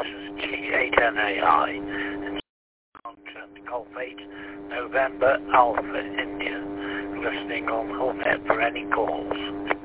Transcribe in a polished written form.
is G8NAI, and Golf 8, November, Alpha, India, listening on Home for any calls.